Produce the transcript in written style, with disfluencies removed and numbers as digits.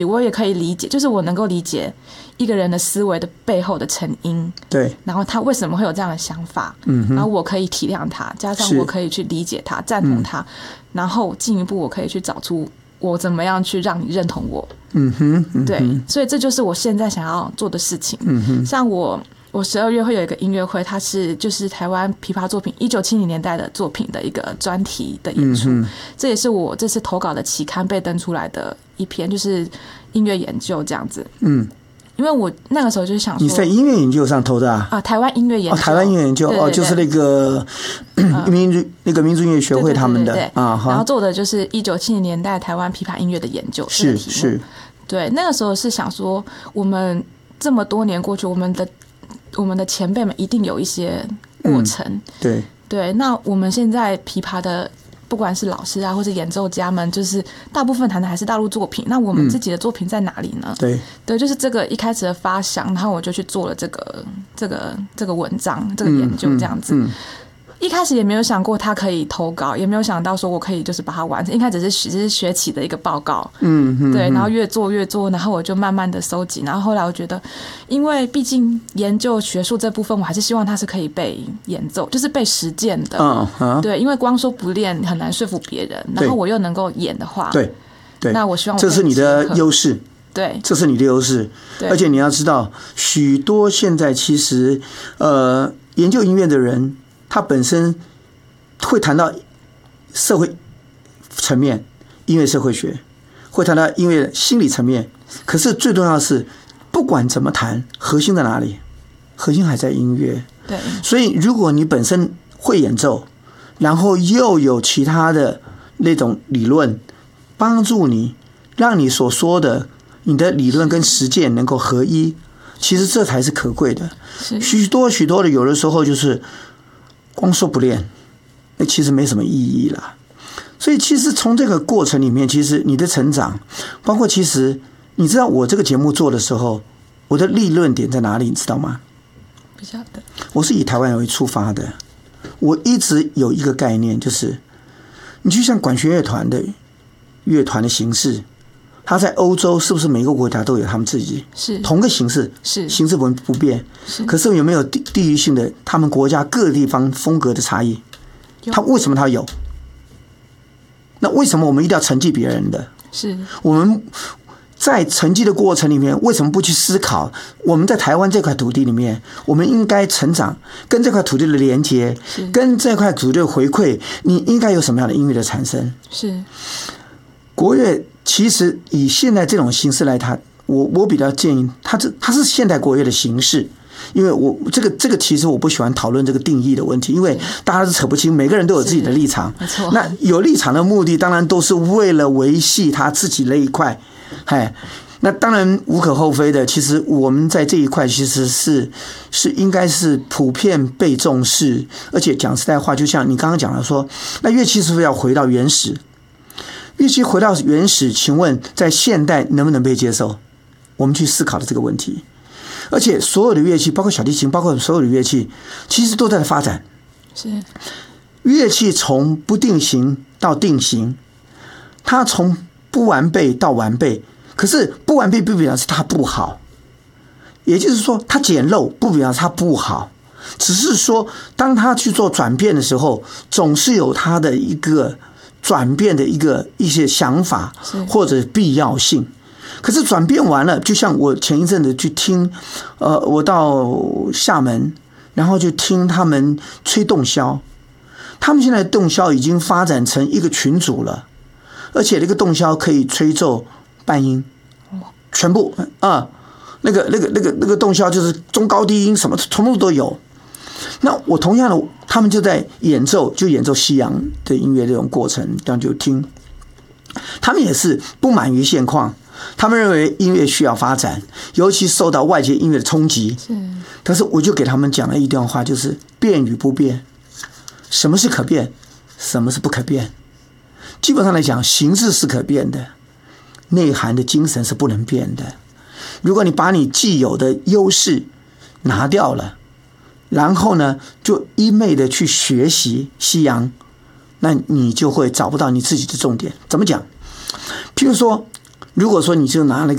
我也可以理解，就是我能够理解一个人的思维的背后的成因， 对， 然后他为什么会有这样的想法，然后我可以体谅他，加上我可以去理解他、赞同他，然后进一步我可以去找出我怎么样去让你认同我。对，所以这就是我现在想要做的事情。像我12月会有一个音乐会，它就是台湾琵琶作品1970年代的作品的一个专题的演出，这也是我这次投稿的期刊被登出来的一篇，就是音乐研究这样子。因为我那个时候就是想说， 你在音乐研究上投的啊？ 台湾音乐研究， 台湾音乐研究，对对对，就是那个民族音乐学会他们的， 对，然后做的就是1970年代台湾琵琶音乐的研究，是，对，那个时候是想说，我们这么多年过去，我们的前辈们一定有一些过程，对，那我们现在琵琶的不管是老师啊，或是演奏家们，就是大部分弹的还是大陆作品。那我们自己的作品在哪里呢？对，就是这个一开始的发想，然后我就去做了这个文章，这个研究这样子。一开始也没有想过他可以投稿，也没有想到说我可以就是把它完成。应该只是学期的一个报告，对，然后越做，然后我就慢慢的收集，然后后来我觉得，因为毕竟研究学术这部分，我还是希望它是可以被演奏，就是被实践的，对，因为光说不练很难说服别人，然后我又能够演的话， 对， 那我希望这是你的优势。 对， 这是你的优势，而且你要知道，许多现在其实研究音乐的人，他本身会谈到社会层面，音乐社会学，会谈到音乐心理层面。可是最重要的是，不管怎么谈，核心在哪里？核心还在音乐。 对， 所以如果你本身会演奏，然后又有其他的那种理论帮助你，让你所说的你的理论跟实践能够合一，其实这才是可贵的。许多的有的时候就是光说不练，那其实没什么意义啦。所以其实从这个过程里面，其实你的成长，包括其实你知道我这个节目做的时候，我的立论点在哪里，你知道吗？ 不晓得。 我是以台湾为出发的，我一直有一个概念，就是你就像管弦乐团的乐团的形式，它在欧洲是不是每个国家都有他们自己是同个形式， 是形式不变，可是有没有地域性的他们国家各个地方风格的差异？它为什么它有？那为什么我们一定要承继别人的？ 是我们在承继的过程里面，为什么不去思考我们在台湾这块土地里面，我们应该成长，跟这块土地的连接，跟这块土地的回馈，你应该有什么样的音乐的产生？ 是国乐其实以现在这种形式来谈，我比较建议它是现代国乐的形式。因为我这个其实我不喜欢讨论这个定义的问题，因为大家都扯不清，每个人都有自己的立场。 没错。 那有立场的目的，当然都是为了维系他自己那一块。那当然无可厚非的。其实我们在这一块其实是应该是普遍被重视，而且讲实在话，就像你刚刚讲的说，那乐器是不是要回到原始？乐器回到原始，请问在现代能不能被接受？我们去思考的这个问题。而且所有的乐器，包括小提琴，包括所有的乐器，其实都在发展。 是乐器从不定型到定型，它从不完备到完备。可是不完备不表示它不好，也就是说，它简陋不表示它不好，只是说当它去做转变的时候，总是有它的一个转变的一些想法或者必要性。可是转变完了，就像我前一阵子去听，我到厦门，然后就听他们吹洞箫，他们现在的洞箫已经发展成一个群组了，而且那个洞箫可以吹奏半音，全部那个洞箫就是中高低音什么全部都有。那我同样的，他们就在演奏西洋的音乐这种过程，这样就听，他们也是不满于现况。他们认为音乐需要发展，尤其受到外界音乐的冲击。可是我就给他们讲了一段话，就是变与不变。什么是可变？什么是不可变？基本上来讲，形式是可变的，内涵的精神是不能变的。如果你把你既有的优势拿掉了，然后呢，就一昧的去学习西洋，那你就会找不到你自己的重点。怎么讲？譬如说，如果说你就拿那